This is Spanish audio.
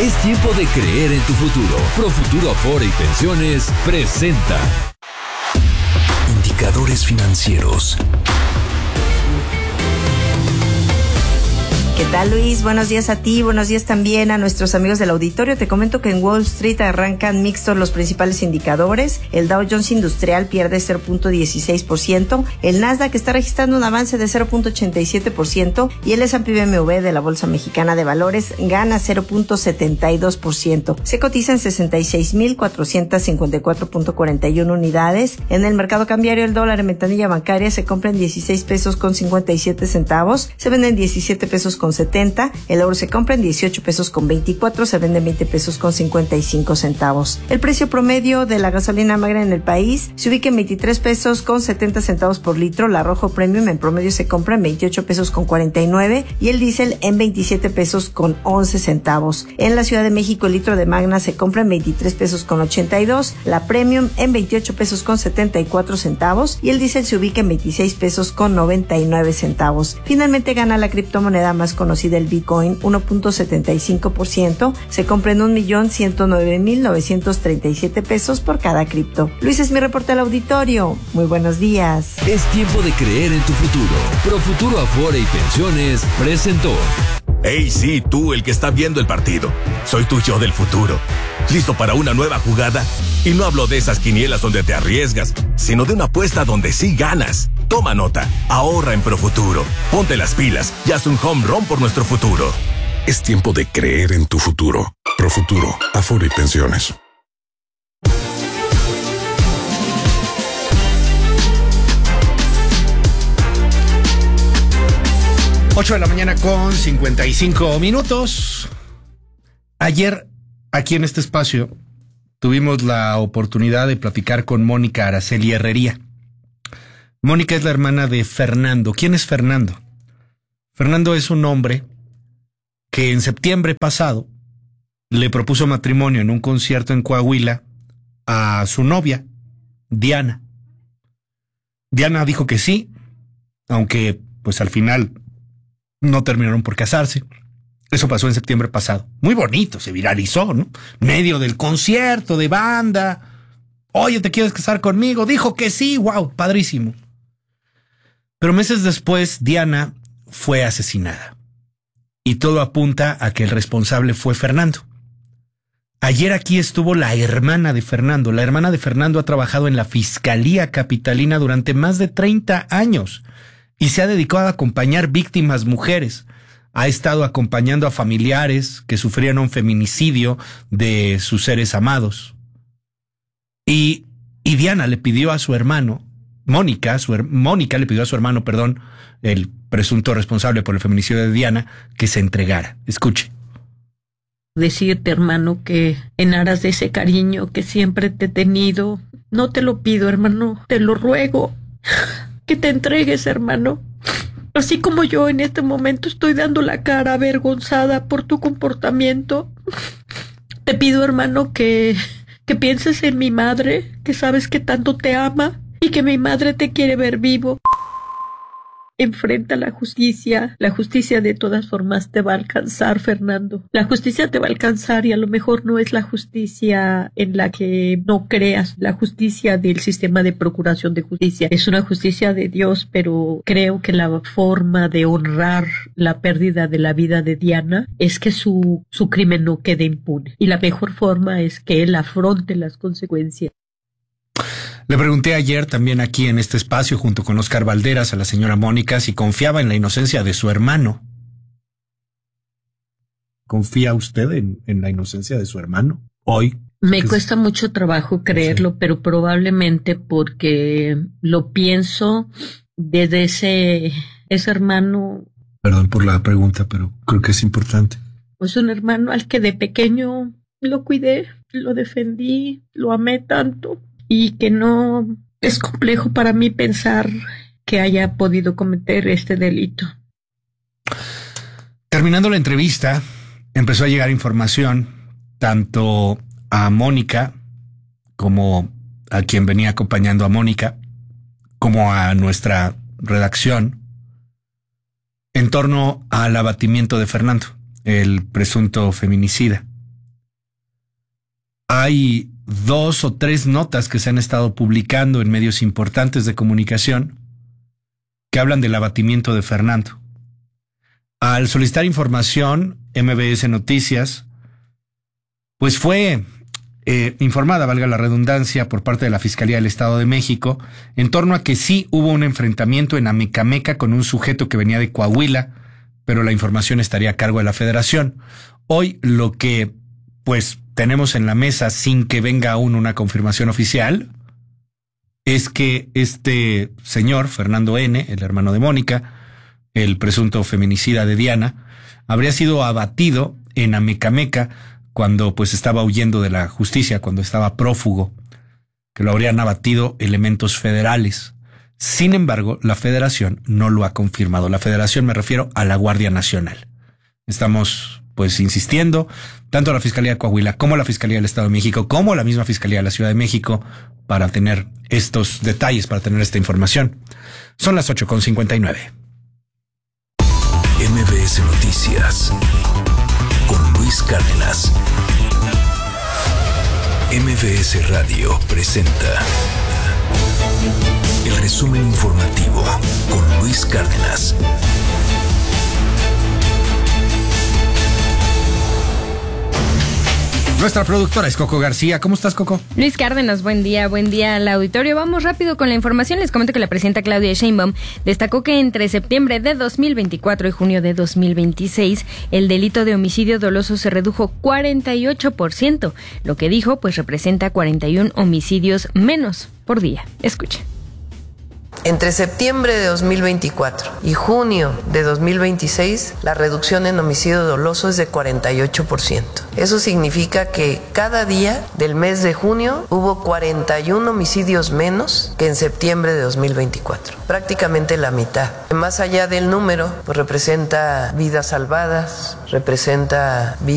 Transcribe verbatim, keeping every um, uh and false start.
Es tiempo de creer en tu futuro. Profuturo Afore y Pensiones presenta Indicadores Financieros. ¿Qué tal, Luis? Buenos días a ti, buenos días también a nuestros amigos del auditorio. Te comento que en Wall Street arrancan mixtos los principales indicadores. El Dow Jones Industrial pierde cero punto dieciséis por ciento, el Nasdaq está registrando un avance de cero punto ochenta y siete por ciento y el S and P B M W de la Bolsa Mexicana de Valores gana cero punto setenta y dos por ciento. Se cotiza en sesenta y seis mil cuatrocientos cincuenta y cuatro punto cuarenta y uno unidades. En el mercado cambiario, el dólar en ventanilla bancaria se compra en dieciséis pesos con cincuenta y siete centavos, se vende en diecisiete pesos con setenta, el euro se compra en dieciocho pesos con veinticuatro, se vende en veinte pesos con cincuenta y cinco centavos. El precio promedio de la gasolina magra en el país se ubica en veintitrés pesos con setenta centavos por litro, la Rojo Premium en promedio se compra en veintiocho pesos con cuarenta y nueve y el diésel en veintisiete pesos con once centavos. En la Ciudad de México, el litro de Magna se compra en veintitrés pesos con ochenta y dos, la Premium en veintiocho pesos con setenta y cuatro centavos y el diésel se ubica en veintiséis pesos con noventa y nueve centavos. Finalmente gana la criptomoneda más conocida, el Bitcoin, uno punto setenta y cinco por ciento, se compra en un millón ciento nueve mil novecientos treinta y siete pesos por cada cripto. Luis, es mi reporte al auditorio. Muy buenos días. Es tiempo de creer en tu futuro. Profuturo Afore y Pensiones presentó. Hey, sí, tú, el que está viendo el partido. Soy tu yo del futuro. ¿Listo para una nueva jugada? Y no hablo de esas quinielas donde te arriesgas, sino de una apuesta donde sí ganas. Toma nota, ahorra en Profuturo. Ponte las pilas y haz un home run por nuestro futuro. Es tiempo de creer en tu futuro. Profuturo, Afore y Pensiones. ocho de la mañana con cincuenta y cinco minutos. Ayer, aquí en este espacio, tuvimos la oportunidad de platicar con Mónica Araceli Herrería. Mónica es la hermana de Fernando. ¿Quién es Fernando? Fernando es un hombre que en septiembre pasado le propuso matrimonio en un concierto en Coahuila a su novia, Diana. Diana dijo que sí, aunque pues al final no terminaron por casarse. Eso pasó en septiembre pasado. Muy bonito, se viralizó, ¿no? Medio del concierto de banda. Oye, ¿te quieres casar conmigo? Dijo que sí, wow, padrísimo. Pero meses después, Diana fue asesinada. Y todo apunta a que el responsable fue Fernando. Ayer aquí estuvo la hermana de Fernando. La hermana de Fernando ha trabajado en la Fiscalía Capitalina durante más de treinta años y se ha dedicado a acompañar víctimas mujeres. Ha estado acompañando a familiares que sufrieron un feminicidio de sus seres amados. Y, y Diana le pidió a su hermano, Mónica, su, Mónica le pidió a su hermano, perdón, el presunto responsable por el feminicidio de Diana, que se entregara. Escuche. Decirte, hermano, que en aras de ese cariño que siempre te he tenido, no te lo pido, hermano, te lo ruego, que te entregues, hermano. Así como yo en este momento estoy dando la cara avergonzada por tu comportamiento, te pido, hermano, que, que pienses en mi madre, que sabes que tanto te ama y que mi madre te quiere ver vivo. Enfrenta la justicia. La justicia de todas formas te va a alcanzar, Fernando. La justicia te va a alcanzar y a lo mejor no es la justicia en la que no creas, la justicia del sistema de procuración de justicia. Es una justicia de Dios, pero creo que la forma de honrar la pérdida de la vida de Diana es que su, su crimen no quede impune. Y la mejor forma es que él afronte las consecuencias. Le pregunté ayer también aquí en este espacio junto con Oscar Valderas a la señora Mónica si confiaba en la inocencia de su hermano. ¿Confía usted en, en la inocencia de su hermano hoy? Me cuesta mucho trabajo creerlo, sí, pero probablemente porque lo pienso desde ese, ese hermano. Perdón por la pregunta, pero creo que es importante. Pues un hermano al que de pequeño lo cuidé, lo defendí, lo amé tanto. Y que no es complejo para mí pensar que haya podido cometer este delito. Terminando la entrevista, empezó a llegar información tanto a Mónica como a quien venía acompañando a Mónica, como a nuestra redacción, en torno al abatimiento de Fernando, el presunto feminicida. hay dos o tres notas que se han estado publicando en medios importantes de comunicación que hablan del abatimiento de Fernando. Al solicitar información, M B S Noticias, pues fue eh, informada, valga la redundancia, por parte de la Fiscalía del Estado de México, en torno a que sí hubo un enfrentamiento en Amecameca con un sujeto que venía de Coahuila, pero la información estaría a cargo de la Federación. Hoy lo que pues tenemos en la mesa, sin que venga aún una confirmación oficial, es que este señor, Fernando N., el hermano de Mónica, el presunto feminicida de Diana, habría sido abatido en Amecameca cuando pues estaba huyendo de la justicia, cuando estaba prófugo, que lo habrían abatido elementos federales. Sin embargo, la Federación no lo ha confirmado. La Federación, me refiero a la Guardia Nacional. Estamos pues insistiendo, tanto a la Fiscalía de Coahuila como a la Fiscalía del Estado de México, como a la misma Fiscalía de la Ciudad de México, para tener estos detalles, para tener esta información. Son las ocho con cincuenta y nueve. M B S Noticias con Luis Cárdenas. M B S Radio presenta el resumen informativo con Luis Cárdenas. Nuestra productora es Coco García. ¿Cómo estás, Coco? Luis Cárdenas, buen día, buen día al auditorio. Vamos rápido con la información. Les comento que la presidenta Claudia Sheinbaum destacó que entre septiembre de dos mil veinticuatro y junio de dos mil veintiséis, el delito de homicidio doloso se redujo cuarenta y ocho por ciento. Lo que dijo, pues representa cuarenta y uno homicidios menos por día. Escuchen. Entre septiembre de dos mil veinticuatro y junio de dos mil veintiséis, la reducción en homicidio doloso es de cuarenta y ocho por ciento. Eso significa que cada día del mes de junio hubo cuarenta y uno homicidios menos que en septiembre de dos mil veinticuatro. Prácticamente la mitad. Más allá del número, pues representa vidas salvadas, representa vidas